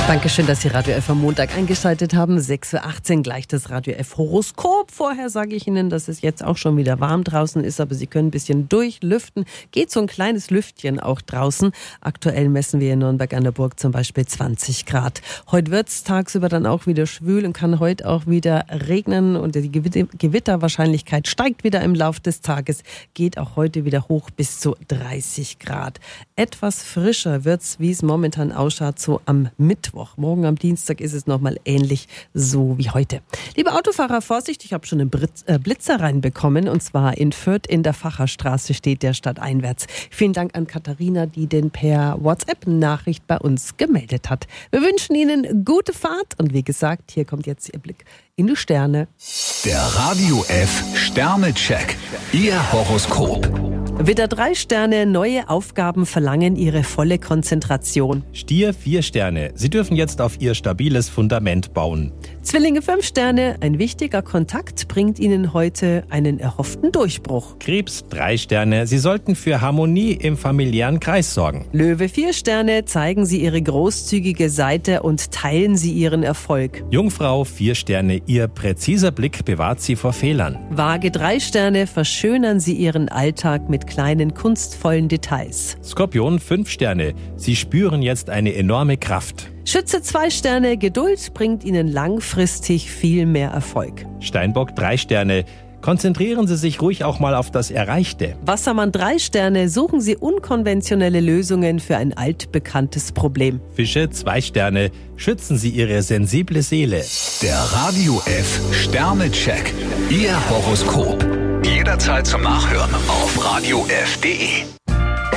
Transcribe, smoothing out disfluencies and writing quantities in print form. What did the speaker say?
Dankeschön, dass Sie Radio F am Montag eingeschaltet haben. 6.18 Uhr gleich das Radio F Horoskop. Vorher sage ich Ihnen, dass es jetzt auch schon wieder warm draußen ist, aber Sie können ein bisschen durchlüften. Geht so ein kleines Lüftchen auch draußen. Aktuell messen wir in Nürnberg an der Burg zum Beispiel 20 Grad. Heute wird es tagsüber dann auch wieder schwül und kann heute auch wieder regnen und die Gewitterwahrscheinlichkeit steigt wieder im Laufe des Tages. Geht auch heute wieder hoch bis zu 30 Grad. Etwas frischer wird es, wie es momentan ausschaut, so am Mittwoch. Morgen am Dienstag ist es nochmal ähnlich so wie heute. Liebe Autofahrer, Vorsicht, ich habe schon einen Blitzer reinbekommen und zwar in Fürth in der Facherstraße steht der stadteinwärts. Vielen Dank an Katharina, die den per WhatsApp-Nachricht bei uns gemeldet hat. Wir wünschen Ihnen gute Fahrt und wie gesagt, hier kommt jetzt Ihr Blick in die Sterne. Der Radio F Sternecheck. Ihr Horoskop. Widder 3 Sterne, neue Aufgaben verlangen Ihre volle Konzentration. Stier 4 Sterne. Sie dürfen jetzt auf Ihr stabiles Fundament bauen. Zwillinge 5 Sterne, ein wichtiger Kontakt bringt Ihnen heute einen erhofften Durchbruch. Krebs 3 Sterne. Sie sollten für Harmonie im familiären Kreis sorgen. Löwe 4 Sterne, zeigen Sie Ihre großzügige Seite und teilen Sie Ihren Erfolg. Jungfrau 4 Sterne. Ihr präziser Blick bewahrt Sie vor Fehlern. Waage 3 Sterne, verschönern Sie Ihren Alltag mit kleinen kunstvollen Details. Skorpion 5 Sterne. Sie spüren jetzt eine enorme Kraft. Schütze 2 Sterne, Geduld bringt Ihnen langfristig viel mehr Erfolg. Steinbock 3 Sterne. Konzentrieren Sie sich ruhig auch mal auf das Erreichte. Wassermann 3 Sterne, suchen Sie unkonventionelle Lösungen für ein altbekanntes Problem. Fische 2 Sterne. Schützen Sie Ihre sensible Seele. Der Radio F Sternecheck. Ihr Horoskop. Jederzeit zum Nachhören auf radiof.de.